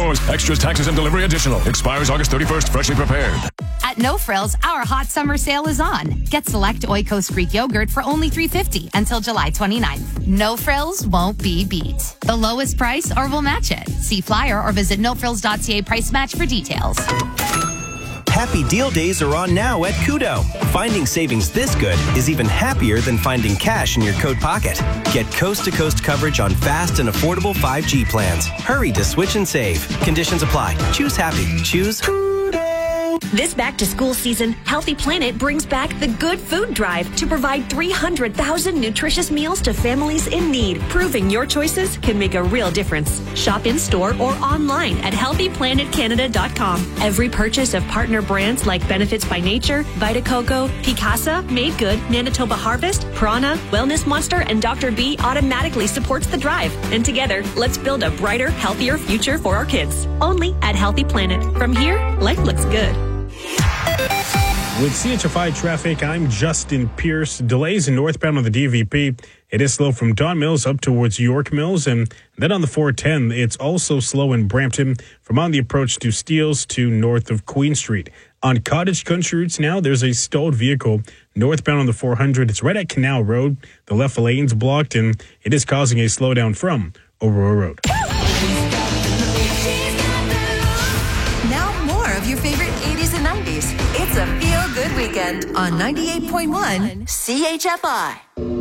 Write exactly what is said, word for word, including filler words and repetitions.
stores. Extras, taxes, and delivery additional. Expires August thirty-first. Freshly prepared. At No Frills, our hot summer sale is on. Get select Oikos Greek yogurt for only three dollars and fifty cents until July twenty-ninth. No Frills won't be beat. The lowest price or we'll match it. See flyer or visit no frills dot c a price match for details. Happy deal days are on now at Kudo. Finding savings this good is even happier than finding cash in your coat pocket. Get coast-to-coast coverage on fast and affordable five G plans. Hurry to switch and save. Conditions apply. Choose happy. Choose Kudo. This back-to-school season, Healthy Planet brings back the Good Food Drive to provide three hundred thousand nutritious meals to families in need, proving your choices can make a real difference. Shop in-store or online at healthy planet canada dot com. Every purchase of partner brands like Benefits by Nature, Vita Coco, Picasa, Made Good, Manitoba Harvest, Prana, Wellness Monster, and Doctor B automatically supports the drive. And together, let's build a brighter, healthier future for our kids. Only at Healthy Planet. From here, life looks good. With C H F I traffic, I'm Justin Pierce. Delays in northbound on the D V P. It is slow from Don Mills up towards York Mills. And then on the four ten, it's also slow in Brampton from on the approach to Steeles to north of Queen Street. On Cottage Country routes now, there's a stalled vehicle northbound on the four hundred. It's right at Canal Road. The left lane's blocked, and it is causing a slowdown from Aurora Road. Now more of your favorite eighties and nineties. It's a feel-good weekend on ninety-eight point one C H F I.